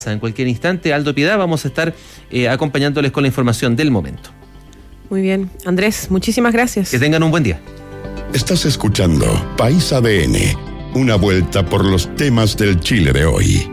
En cualquier instante, Aldo Piedad, vamos a estar acompañándoles con la información del momento. Muy bien. Andrés, muchísimas gracias. Que tengan un buen día. Estás escuchando País ADN, una vuelta por los temas del Chile de hoy.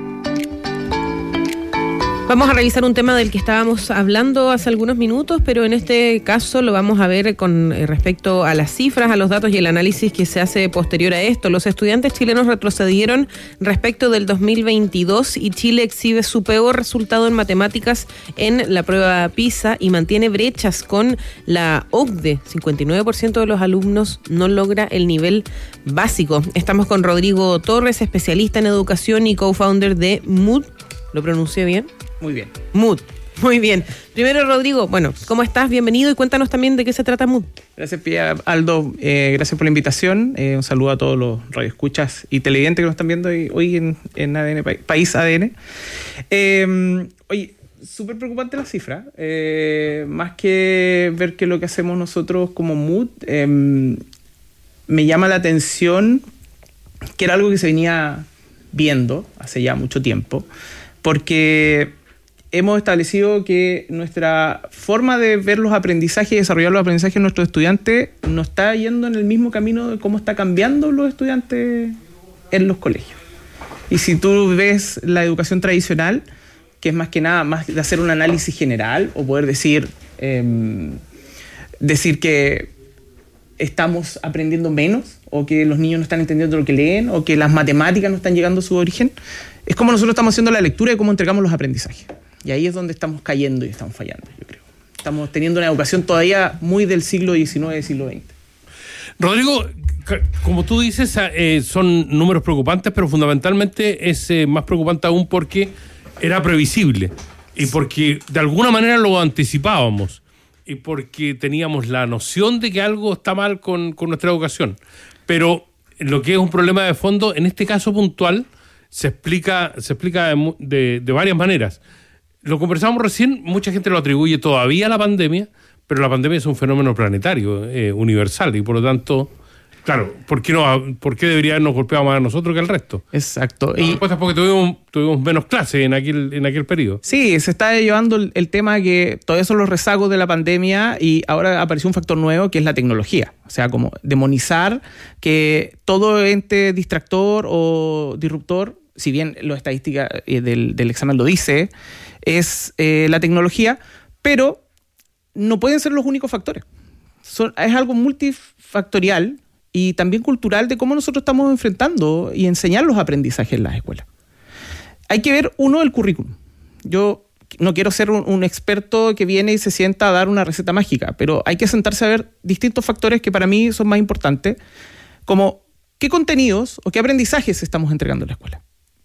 Vamos a revisar un tema del que estábamos hablando hace algunos minutos, pero en este caso lo vamos a ver con respecto a las cifras, a los datos y el análisis que se hace posterior a esto. Los estudiantes chilenos retrocedieron respecto del 2022 y Chile exhibe su peor resultado en matemáticas en la prueba PISA y mantiene brechas con la OCDE. 59% de los alumnos no logra el nivel básico. Estamos con Rodrigo Torres, especialista en educación y co-founder de Mood. ¿Lo pronuncié bien? Muy bien. Mood. Muy bien. Primero, Rodrigo, bueno, ¿cómo estás? Bienvenido y cuéntanos también de qué se trata Mood. Gracias, Pia. Aldo, gracias por la invitación. Un saludo a todos los radioescuchas y televidentes que nos están viendo hoy en ADN, País ADN. Oye, súper preocupante la cifra. Más que ver que lo que hacemos nosotros como Mood, me llama la atención que era algo que se venía viendo hace ya mucho tiempo, porque hemos establecido que nuestra forma de ver los aprendizajes y desarrollar los aprendizajes de nuestros estudiantes no está yendo en el mismo camino de cómo está cambiando los estudiantes en los colegios. Y si tú ves la educación tradicional, que es más que nada más de hacer un análisis general o poder decir que estamos aprendiendo menos o que los niños no están entendiendo lo que leen o que las matemáticas no están llegando a su origen, es como nosotros estamos haciendo la lectura de cómo entregamos los aprendizajes. Y ahí es donde estamos cayendo y estamos fallando, yo creo. Estamos teniendo una educación todavía muy del siglo XIX, del siglo XX. Rodrigo, como tú dices, son números preocupantes, pero fundamentalmente es más preocupante aún porque era previsible y porque de alguna manera lo anticipábamos y porque teníamos la noción de que algo está mal con nuestra educación. Pero lo que es un problema de fondo, en este caso puntual, se explica de varias maneras. Lo conversamos recién, mucha gente lo atribuye todavía a la pandemia, pero la pandemia es un fenómeno planetario, universal, y por lo tanto, claro, ¿por qué debería habernos golpeado más a nosotros que al resto? Exacto. La respuesta es porque tuvimos menos clases en aquel periodo. Sí, se está llevando el tema que todavía son los rezagos de la pandemia y ahora apareció un factor nuevo que es la tecnología. O sea, como demonizar que todo ente distractor o disruptor, si bien la estadística del examen lo dice, es la tecnología, pero no pueden ser los únicos factores. Es algo multifactorial y también cultural de cómo nosotros estamos enfrentando y enseñar los aprendizajes en las escuelas. Hay que ver, uno, el currículum. Yo no quiero ser un experto que viene y se sienta a dar una receta mágica, pero hay que sentarse a ver distintos factores que para mí son más importantes, como qué contenidos o qué aprendizajes estamos entregando en la escuela.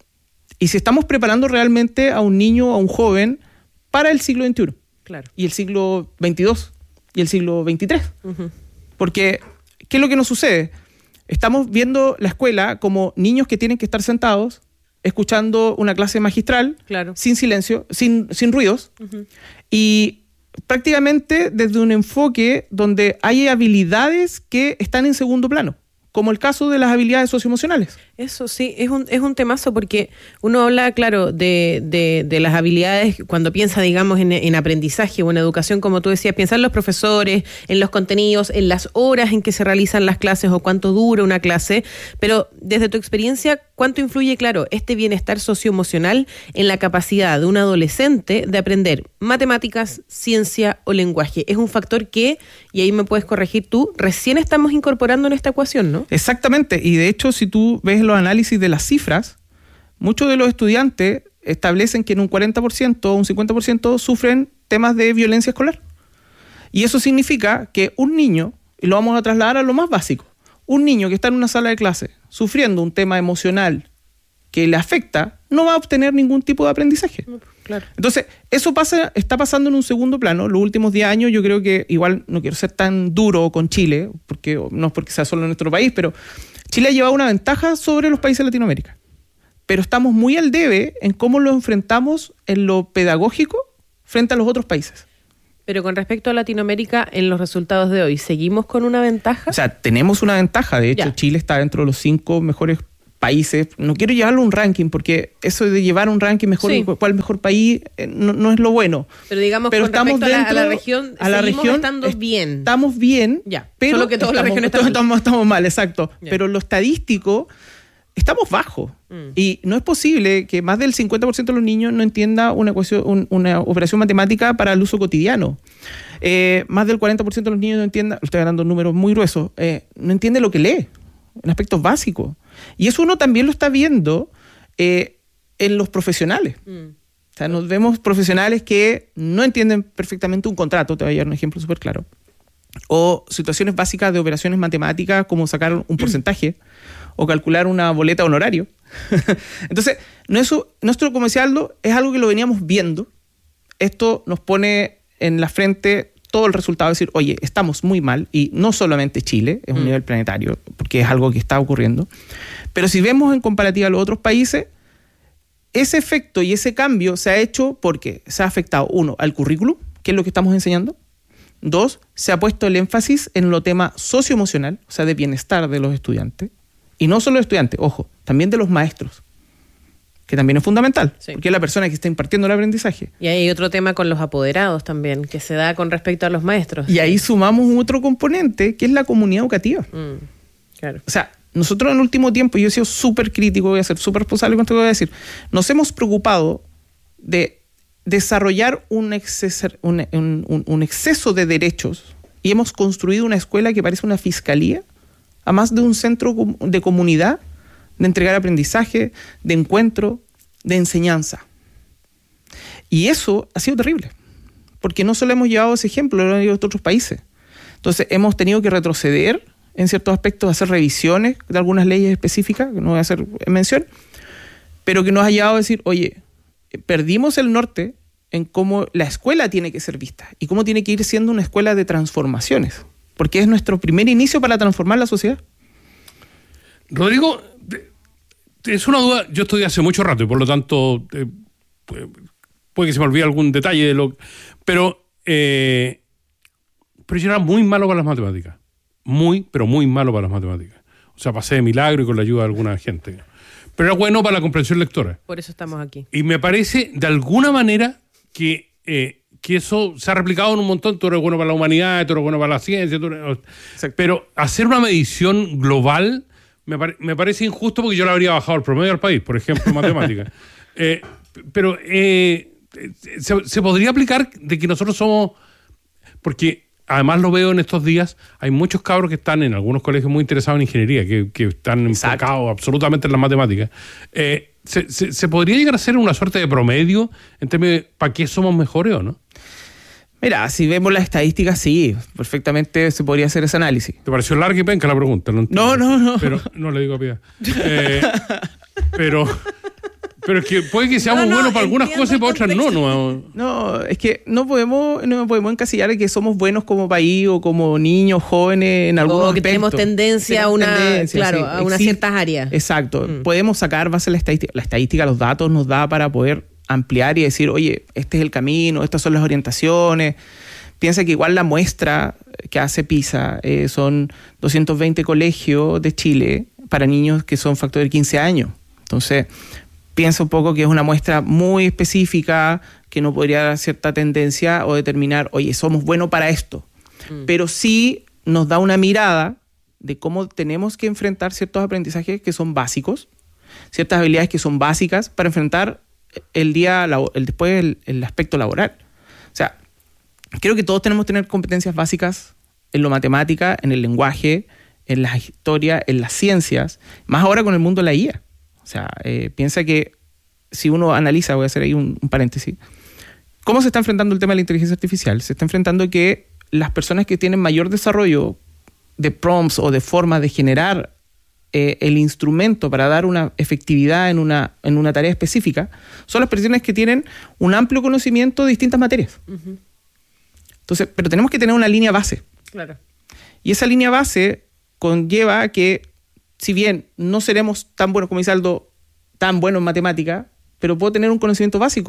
Y si estamos preparando realmente a un niño o a un joven para el siglo XXI. Claro. Y el siglo XXII y el siglo XXIII. Uh-huh. Porque, ¿qué es lo que nos sucede? Estamos viendo la escuela como niños que tienen que estar sentados, escuchando una clase magistral, claro, sin silencio, sin ruidos, uh-huh, y prácticamente desde un enfoque donde hay habilidades que están en segundo plano, como el caso de las habilidades socioemocionales. Eso sí, es un temazo porque uno habla, claro, de las habilidades cuando piensa, digamos, en aprendizaje o en educación, como tú decías, piensa en los profesores, en los contenidos, en las horas en que se realizan las clases o cuánto dura una clase, pero desde tu experiencia, ¿cuánto influye, claro, este bienestar socioemocional en la capacidad de un adolescente de aprender matemáticas, ciencia o lenguaje? Es un factor que, y ahí me puedes corregir tú, recién estamos incorporando en esta ecuación, ¿no? Exactamente, y de hecho, si tú ves los análisis de las cifras, muchos de los estudiantes establecen que en un 40% o un 50% sufren temas de violencia escolar. Y eso significa que un niño, y lo vamos a trasladar a lo más básico, un niño que está en una sala de clase sufriendo un tema emocional que le afecta, no va a obtener ningún tipo de aprendizaje. Claro. Entonces, eso está pasando en un segundo plano. Los últimos 10 años yo creo que, igual no quiero ser tan duro con Chile, porque no es porque sea solo en nuestro país, pero Chile ha llevado una ventaja sobre los países de Latinoamérica. Pero estamos muy al debe en cómo lo enfrentamos en lo pedagógico frente a los otros países. Pero con respecto a Latinoamérica, en los resultados de hoy, ¿seguimos con una ventaja? O sea, tenemos una ventaja. De hecho, Chile está dentro de los 5 mejores países, no quiero llevarlo a un ranking, porque eso de llevar un ranking mejor, Sí. cuál mejor país, no es lo bueno. Pero digamos, Pero con estamos respecto a la dentro- región, a la seguimos región estando bien. Estamos bien, Ya, pero solo que toda la región está mal. estamos mal, exacto. Ya. Pero lo estadístico, estamos bajos. Y no es posible que más del 50% de los niños no entienda una operación matemática para el uso cotidiano. Más del 40% de los niños no entienda, estoy ganando números muy gruesos, no entiende lo que lee, en aspectos básicos. Y eso uno también lo está viendo en los profesionales. O sea, nos vemos profesionales que no entienden perfectamente un contrato, te voy a dar un ejemplo súper claro. O situaciones básicas de operaciones matemáticas como sacar un porcentaje o calcular una boleta honorario. Entonces, nuestro comercial es algo que lo veníamos viendo. Esto nos pone en la frente todo el resultado, es decir, oye, estamos muy mal, y no solamente Chile, es un nivel planetario, porque es algo que está ocurriendo. Pero si vemos en comparativa a los otros países, ese efecto y ese cambio se ha hecho porque se ha afectado, uno, al currículum, que es lo que estamos enseñando. Dos, se ha puesto el énfasis en lo tema socioemocional, o sea, de bienestar de los estudiantes. Y no solo los estudiantes, ojo, también de los maestros, que también es fundamental, Sí. porque es la persona que está impartiendo el aprendizaje. Y hay otro tema con los apoderados también, que se da con respecto a los maestros. Y ahí sumamos otro componente, que es la comunidad educativa. Claro. O sea, nosotros en el último tiempo, yo he sido súper crítico, voy a ser súper responsable con esto que voy a decir, nos hemos preocupado de desarrollar un exceso de derechos y hemos construido una escuela que parece una fiscalía, a más de un centro de comunidad, de entregar aprendizaje, de encuentro, de enseñanza. Y eso ha sido terrible, porque no solo hemos llevado ese ejemplo, lo han llevado otros países. Entonces hemos tenido que retroceder en ciertos aspectos, hacer revisiones de algunas leyes específicas, que no voy a hacer mención, pero que nos ha llevado a decir, oye, perdimos el norte en cómo la escuela tiene que ser vista y cómo tiene que ir siendo una escuela de transformaciones, porque es nuestro primer inicio para transformar la sociedad. Rodrigo, es una duda, yo estudié hace mucho rato y por lo tanto puede que se me olvide algún detalle de lo... Pero yo era muy malo para las matemáticas. Pero muy malo para las matemáticas. O sea, pasé de milagro y con la ayuda de alguna gente. Pero era bueno para la comprensión lectora. Por eso estamos aquí. Y me parece, de alguna manera, que eso se ha replicado en un montón. Tú eres bueno para la humanidad, tú eres bueno para la ciencia. Pero hacer una medición global me parece injusto, porque yo le habría bajado el promedio al país, por ejemplo, en matemáticas. Pero se podría aplicar de que nosotros somos... Porque además lo veo en estos días, hay muchos cabros que están en algunos colegios muy interesados en ingeniería, que están enfocados absolutamente en las matemáticas. ¿Se podría llegar a ser una suerte de promedio en términos de para qué somos mejores o no? Mira, si vemos las estadísticas, sí, perfectamente se podría hacer ese análisis. ¿Te pareció larga y penca la pregunta? No. Pero no le digo a Piedad. Pero es que puede que seamos buenos para algunas cosas y para otras no. No, es que no podemos encasillar en que somos buenos como país o como niños, jóvenes en algunos O que aspectos. tenemos tendencia a una ciertas áreas. Exacto. Podemos sacar base a la estadística. La estadística, los datos nos da para poder ampliar y decir, oye, este es el camino, estas son las orientaciones. Piensa que igual la muestra que hace PISA son 220 colegios de Chile para niños que son factor de 15 años. Entonces, piensa un poco que es una muestra muy específica, que no podría dar cierta tendencia o determinar, oye, somos buenos para esto. Pero sí nos da una mirada de cómo tenemos que enfrentar ciertos aprendizajes que son básicos, ciertas habilidades que son básicas para enfrentar después el aspecto laboral. O sea, creo que todos tenemos que tener competencias básicas en lo matemática, en el lenguaje, en la historia, en las ciencias, más ahora con el mundo de la IA. O sea, piensa que si uno analiza, voy a hacer ahí un paréntesis, ¿cómo se está enfrentando el tema de la inteligencia artificial? Se está enfrentando que las personas que tienen mayor desarrollo de prompts o de formas de generar el instrumento para dar una efectividad en una tarea específica son las personas que tienen un amplio conocimiento de distintas materias. Entonces, pero tenemos que tener una línea base. Claro. Y esa línea base conlleva que, si bien no seremos tan buenos como dice Aldo, tan buenos en matemática, pero puedo tener un conocimiento básico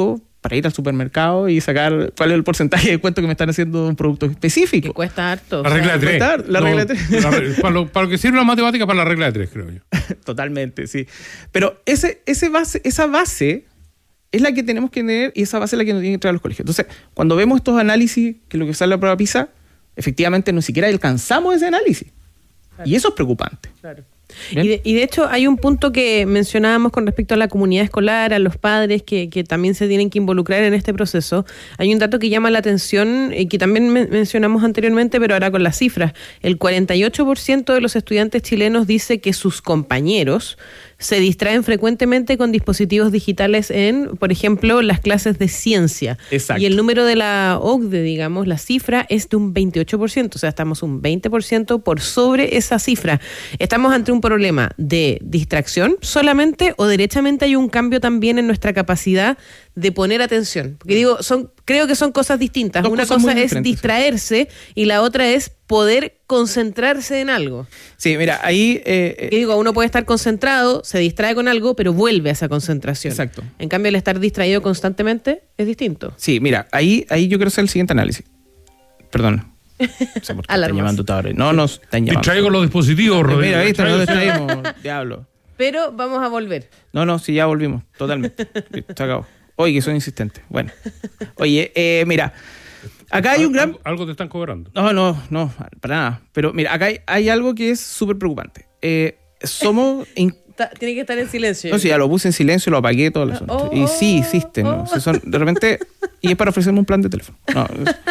para ir al supermercado y sacar cuál es el porcentaje de descuento que me están haciendo de un producto específico. Que cuesta harto. La regla de 3. La regla de 3. Para lo que sirve la matemática, para la regla de 3, creo yo. Totalmente, sí. Pero esa base es la que tenemos que tener y esa base es la que nos tienen que traer los colegios. Entonces, cuando vemos estos análisis, que es lo que sale en la prueba PISA, efectivamente ni siquiera alcanzamos ese análisis. Claro. Y eso es preocupante. Claro. Y de hecho hay un punto que mencionábamos con respecto a la comunidad escolar, a los padres que también se tienen que involucrar en este proceso. Hay un dato que llama la atención y que también mencionamos anteriormente, pero ahora con las cifras. El 48% de los estudiantes chilenos dice que sus compañeros se distraen frecuentemente con dispositivos digitales en, por ejemplo, las clases de ciencia. Exacto. Y el número de la OCDE, digamos, la cifra es de un 28%, o sea, estamos un 20% por sobre esa cifra. ¿Estamos ante un problema de distracción solamente o derechamente hay un cambio también en nuestra capacidad de poner atención? Porque digo, creo que son cosas distintas. Una cosa es distraerse y la otra es poder concentrarse en algo. Sí, mira, ahí... uno puede estar concentrado, se distrae con algo, pero vuelve a esa concentración. Exacto. En cambio, el estar distraído constantemente es distinto. Sí, mira, ahí yo quiero hacer el siguiente análisis. Perdón. No sé por qué están llamando ahora. No, nos están llamando. Distraigo los dispositivos, Rodrigo. Mira, ahí está, nos distraímos, diablo. Pero vamos a volver. No, sí, ya volvimos, totalmente. Se acabó. Oye, que son insistentes. Bueno. Oye, mira, acá hay un gran... ¿Algo te están cobrando? No, para nada. Pero mira, acá hay algo que es súper preocupante. Somos... Tiene que estar en silencio. No, sí, ya lo puse en silencio, lo apagué, todo el asunto. Y sí, existen, ¿no? O sea, de repente... Y es para ofrecerme un plan de teléfono. No,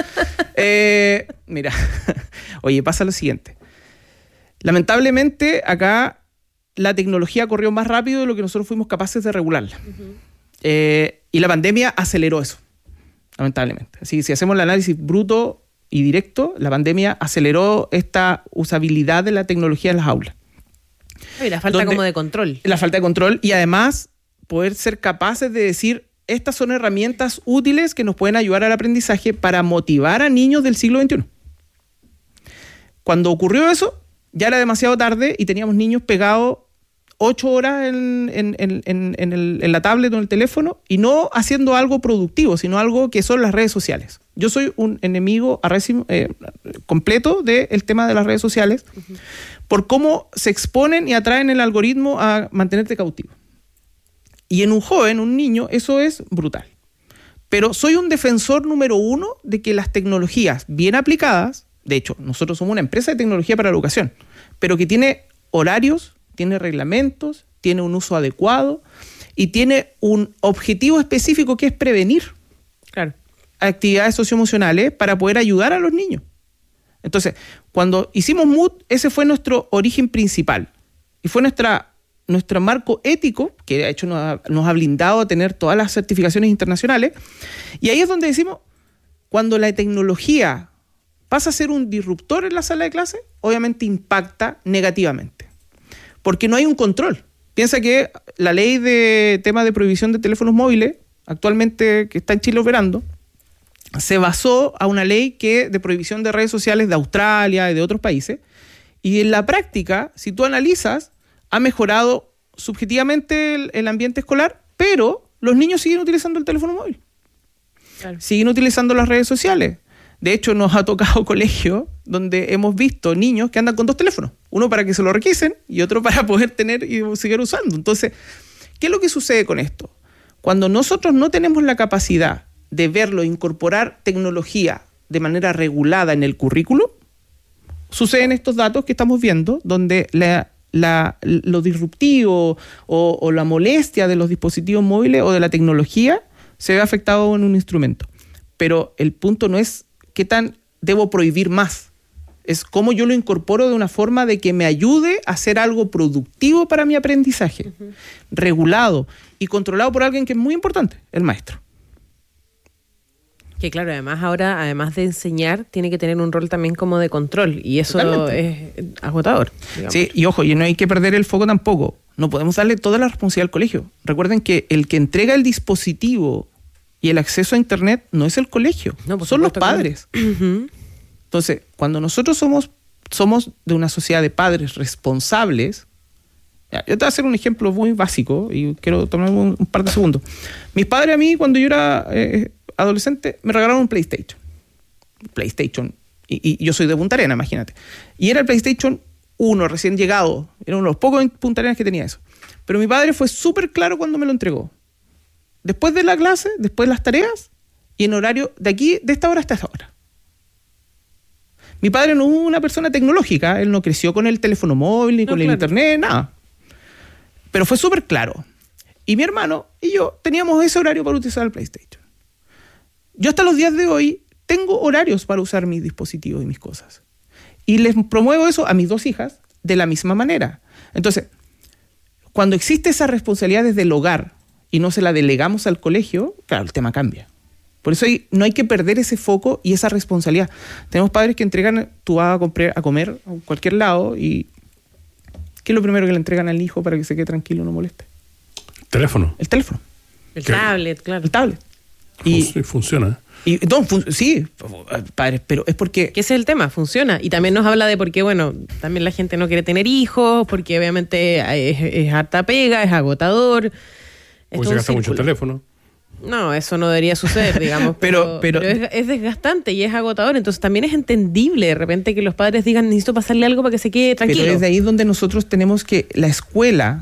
mira, oye, pasa lo siguiente. Lamentablemente, acá la tecnología corrió más rápido de lo que nosotros fuimos capaces de regularla. Uh-huh. Y la pandemia aceleró eso, lamentablemente. Así que si hacemos el análisis bruto y directo, la pandemia aceleró esta usabilidad de la tecnología en las aulas. Y la falta como de control. La falta de control y además poder ser capaces de decir, estas son herramientas útiles que nos pueden ayudar al aprendizaje para motivar a niños del siglo XXI. Cuando ocurrió eso, ya era demasiado tarde y teníamos niños pegados 8 horas en la tablet o en el teléfono y no haciendo algo productivo, sino algo que son las redes sociales. Yo soy un enemigo completo del tema de las redes sociales, uh-huh, por cómo se exponen y atraen el algoritmo a mantenerte cautivo. Y en un joven, un niño, eso es brutal. Pero soy un defensor número 1 de que las tecnologías bien aplicadas, de hecho, nosotros somos una empresa de tecnología para la educación, pero que tiene horarios, tiene reglamentos, tiene un uso adecuado y tiene un objetivo específico que es prevenir, claro, actividades socioemocionales para poder ayudar a los niños. Entonces, cuando hicimos Mood, ese fue nuestro origen principal y fue nuestro marco ético, que de hecho nos ha blindado a tener todas las certificaciones internacionales. Y ahí es donde decimos, cuando la tecnología pasa a ser un disruptor en la sala de clase, obviamente impacta negativamente, porque no hay un control. Piensa que la ley de tema de prohibición de teléfonos móviles, actualmente que está en Chile operando, se basó a una ley de prohibición de redes sociales de Australia y de otros países, y en la práctica, si tú analizas, ha mejorado subjetivamente el ambiente escolar, pero los niños siguen utilizando el teléfono móvil. Claro. Siguen utilizando las redes sociales. De hecho, nos ha tocado colegios donde hemos visto niños que andan con 2 teléfonos. Uno para que se lo requisen y otro para poder tener y seguir usando. Entonces, ¿qué es lo que sucede con esto? Cuando nosotros no tenemos la capacidad de verlo, incorporar tecnología de manera regulada en el currículo, suceden estos datos que estamos viendo, donde lo disruptivo o la molestia de los dispositivos móviles o de la tecnología se ve afectado en un instrumento. Pero el punto no es qué tan debo prohibir más, es cómo yo lo incorporo de una forma de que me ayude a hacer algo productivo para mi aprendizaje, uh-huh, regulado y controlado por alguien que es muy importante, el maestro. Que claro, además de enseñar, tiene que tener un rol también como de control, y eso totalmente es agotador, digamos. Sí, y ojo, y no hay que perder el foco tampoco. No podemos darle toda la responsabilidad al colegio. Recuerden que el que entrega el dispositivo y el acceso a Internet no es el colegio, son los padres. Uh-huh. Entonces, cuando nosotros somos de una sociedad de padres responsables, Ya, yo te voy a hacer un ejemplo muy básico y quiero tomar un par de segundos. Mis padres a mí, cuando yo era adolescente, me regalaron un PlayStation. Y yo soy de Punta Arenas, imagínate. Y era el PlayStation 1, recién llegado. Era uno de los pocos Punta Arenas que tenía eso. Pero mi padre fue súper claro cuando me lo entregó. Después de la clase, después de las tareas, y en horario de esta hora hasta esta hora. Mi padre no es una persona tecnológica, él no creció con el teléfono móvil, ni con el internet, nada. Pero fue súper claro. Y mi hermano y yo teníamos ese horario para utilizar el PlayStation. Yo hasta los días de hoy tengo horarios para usar mis dispositivos y mis cosas. Y les promuevo eso a mis 2 hijas de la misma manera. Entonces, cuando existe esa responsabilidad desde el hogar y no se la delegamos al colegio, claro, el tema cambia. Por eso no hay que perder ese foco y esa responsabilidad. Tenemos padres que entregan, tú vas a comer a cualquier lado y ¿qué es lo primero que le entregan al hijo para que se quede tranquilo y no moleste? El teléfono. El tablet, claro. El tablet. Y funciona. Sí, padres, pero es porque... Que ese es el tema, funciona. Y también nos habla de por qué, bueno, también la gente no quiere tener hijos, porque obviamente es harta pega, es agotador. Porque se gasta mucho el teléfono. No, eso no debería suceder, digamos. pero es desgastante y es agotador. Entonces también es entendible de repente que los padres digan, necesito pasarle algo para que se quede tranquilo. Pero es de ahí donde nosotros tenemos que... La escuela,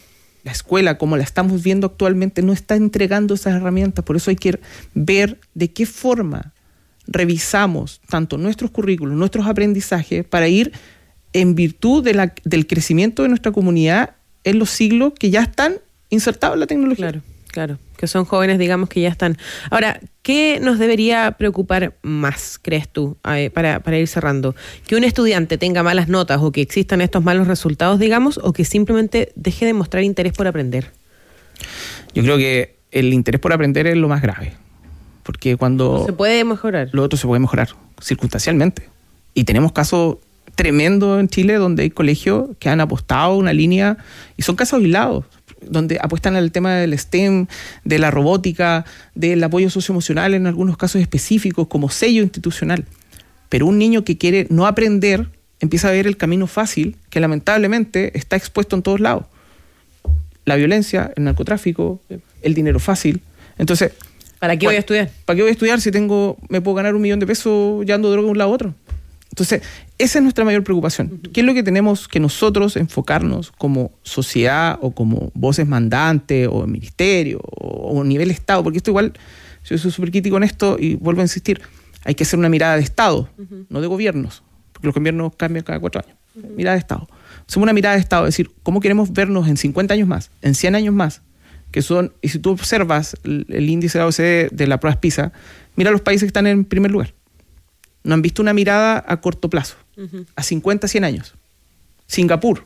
como la estamos viendo actualmente, no está entregando esas herramientas. Por eso hay que ver de qué forma revisamos tanto nuestros currículos, nuestros aprendizajes, para ir en virtud del crecimiento de nuestra comunidad en los siglos que ya están insertados en la tecnología. Claro, que son jóvenes, digamos, que ya están. Ahora, ¿qué nos debería preocupar más, crees tú, para ir cerrando? ¿Que un estudiante tenga malas notas o que existan estos malos resultados, digamos, o que simplemente deje de mostrar interés por aprender? Yo creo que el interés por aprender es lo más grave. Porque cuando... ¿Se puede mejorar? Lo otro se puede mejorar, circunstancialmente. Y tenemos casos tremendos en Chile donde hay colegios que han apostado una línea, y son casos aislados, donde apuestan al tema del STEM, de la robótica, del apoyo socioemocional en algunos casos específicos como sello institucional. Pero un niño que quiere no aprender empieza a ver el camino fácil que lamentablemente está expuesto en todos lados. La violencia, el narcotráfico, el dinero fácil. Entonces, ¿para qué voy a estudiar? ¿Para qué voy a estudiar si me puedo ganar $1 millón llevando droga de un lado a otro? Entonces, esa es nuestra mayor preocupación. ¿Qué es lo que tenemos que nosotros enfocarnos como sociedad o como voces mandantes o ministerio o nivel Estado? Porque esto igual, yo soy súper crítico en esto y vuelvo a insistir, hay que hacer una mirada de Estado, no de gobiernos, porque los gobiernos cambian cada 4 años. Mirada de Estado. Hacemos una mirada de Estado, es decir, ¿cómo queremos vernos en 50 años más, en 100 años más? Que son, y si tú observas el índice de la OCDE de la prueba PISA, mira los países que están en primer lugar. No han visto una mirada a corto plazo, a 50, 100 años. Singapur,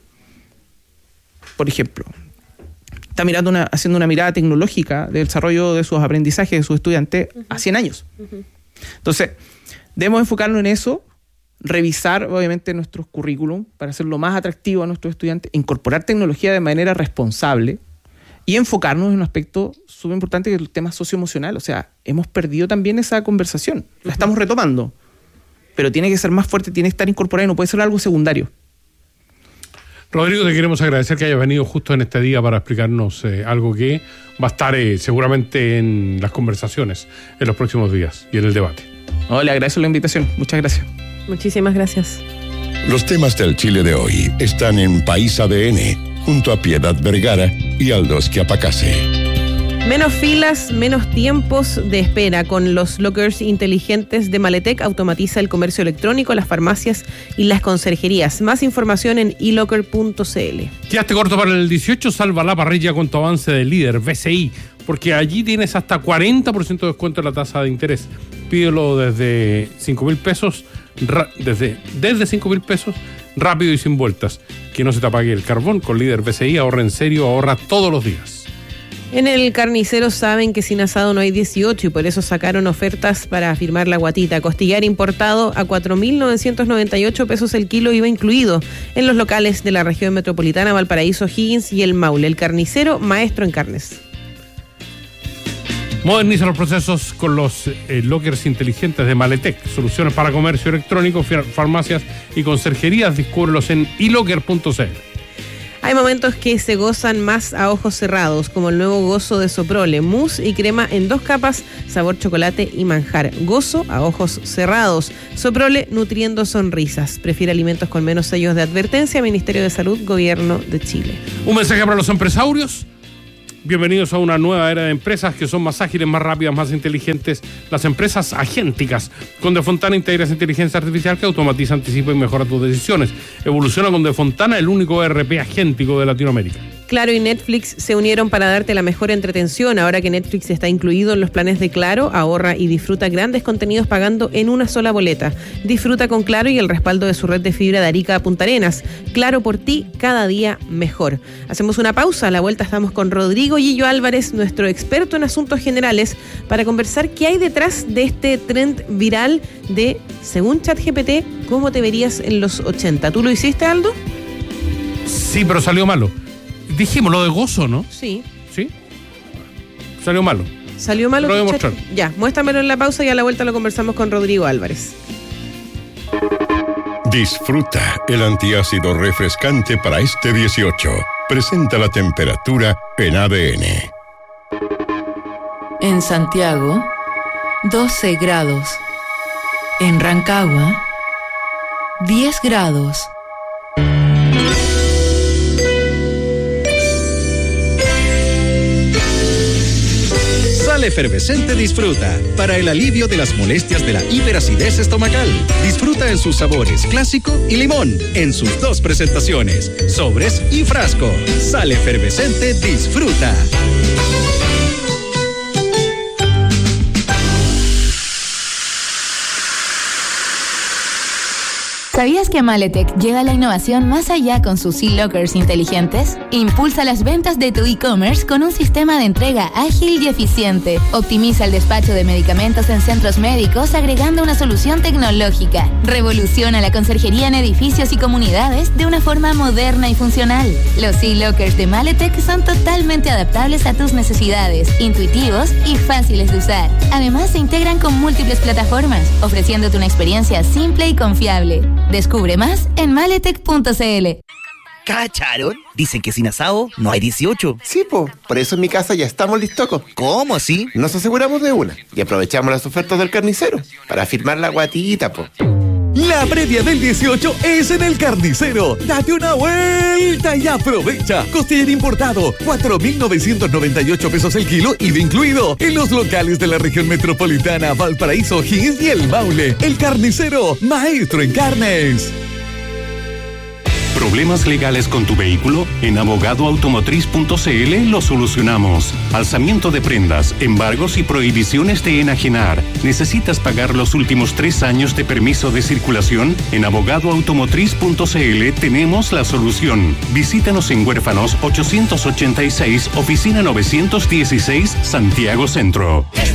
por ejemplo, está haciendo una mirada tecnológica del desarrollo de sus aprendizajes de sus estudiantes a 100 años. Entonces, debemos enfocarnos en eso, revisar obviamente nuestros currículum para hacerlo más atractivo a nuestros estudiantes, incorporar tecnología de manera responsable y enfocarnos en un aspecto súper importante que es el tema socioemocional. O sea, hemos perdido también esa conversación, la estamos retomando. Pero tiene que ser más fuerte, tiene que estar incorporado y no puede ser algo secundario. Rodrigo, te queremos agradecer que hayas venido justo en este día para explicarnos algo que va a estar seguramente en las conversaciones en los próximos días y en el debate. Le agradezco la invitación. Muchas gracias. Muchísimas gracias. Los temas del Chile de hoy están en País ADN, junto a Piedad Vergara y Aldous Quiapacase. Menos filas, menos tiempos de espera. Con los lockers inteligentes de Maletec automatiza el comercio electrónico, las farmacias y las conserjerías. Más información en elocker.cl. Quedaste corto para el 18, salva la parrilla con tu avance de líder, BCI, porque allí tienes hasta 40% de descuento en la tasa de interés. Pídelo desde 5,000 pesos, desde 5,000 pesos, rápido y sin vueltas. Que no se te apague el carbón. Con líder BCI, ahorra en serio, ahorra todos los días. En el carnicero saben que sin asado no hay 18 y por eso sacaron ofertas para firmar la guatita. Costillar importado a 4.998 pesos el kilo, IVA incluido, en los locales de la región metropolitana, Valparaíso, Higgins y el Maule. El carnicero, maestro en carnes. Moderniza los procesos con los lockers inteligentes de Maletec. Soluciones para comercio electrónico, farmacias y conserjerías. Descúbrelos en elocker.cl. Hay momentos que se gozan más a ojos cerrados, como el nuevo Gozo de Soprole, mousse y crema en 2 capas, sabor chocolate y manjar. Gozo a ojos cerrados. Soprole, nutriendo sonrisas. Prefiere alimentos con menos sellos de advertencia. Ministerio de Salud, Gobierno de Chile. Un mensaje para los empresarios. Bienvenidos a una nueva era de empresas que son más ágiles, más rápidas, más inteligentes. Las empresas agénticas. Con Defontana integras inteligencia artificial que automatiza, anticipa y mejora tus decisiones. Evoluciona con Defontana, el único ERP agéntico de Latinoamérica. Claro y Netflix se unieron para darte la mejor entretención. Ahora que Netflix está incluido en los planes de Claro, ahorra y disfruta grandes contenidos pagando en una sola boleta. Disfruta con Claro y el respaldo de su red de fibra de Arica a Punta Arenas. Claro por ti, cada día mejor. Hacemos una pausa, a la vuelta estamos con Rodrigo Gillo Álvarez, nuestro experto en asuntos generales, para conversar qué hay detrás de este trend viral de, según ChatGPT, cómo te verías en los 80. ¿Tú lo hiciste, Aldo? Sí, pero salió malo. Dijimos lo de Gozo, ¿no? Sí. ¿Sí? Salió malo. ¿Salió malo? Lo voy a mostrar. Ya, muéstramelo en la pausa y a la vuelta lo conversamos con Rodrigo Álvarez. Disfruta el antiácido refrescante para este 18. Presenta la temperatura en ADN. En Santiago, 12 grados. En Rancagua, 10 grados. Sal Efervescente Disfruta, para el alivio de las molestias de la hiperacidez estomacal. Disfruta en sus sabores clásico y limón, en sus 2 presentaciones, sobres y frasco. Sal Efervescente Disfruta. ¿Sabías que Maletec lleva la innovación más allá con sus e-lockers inteligentes? Impulsa las ventas de tu e-commerce con un sistema de entrega ágil y eficiente. Optimiza el despacho de medicamentos en centros médicos agregando una solución tecnológica. Revoluciona la conserjería en edificios y comunidades de una forma moderna y funcional. Los e-lockers de Maletec son totalmente adaptables a tus necesidades, intuitivos y fáciles de usar. Además, se integran con múltiples plataformas, ofreciéndote una experiencia simple y confiable. Descubre más en maletec.cl. ¿Cacharon? Dicen que sin asado no hay 18. Sí, po. Por eso en mi casa ya estamos listocos. ¿Cómo así? Nos aseguramos de una y aprovechamos las ofertas del carnicero para firmar la guatita, po. La previa del 18 es en el Carnicero. Date una vuelta y aprovecha. Costillero importado, 4.998 pesos el kilo, IVA incluido. En los locales de la región metropolitana, Valparaíso, Higgins y El Maule. El Carnicero, maestro en carnes. ¿Problemas legales con tu vehículo? En abogadoautomotriz.cl lo solucionamos. Alzamiento de prendas, embargos y prohibiciones de enajenar. ¿Necesitas pagar los últimos 3 años de permiso de circulación? En abogadoautomotriz.cl tenemos la solución. Visítanos en Huérfanos 886, oficina 916, Santiago Centro.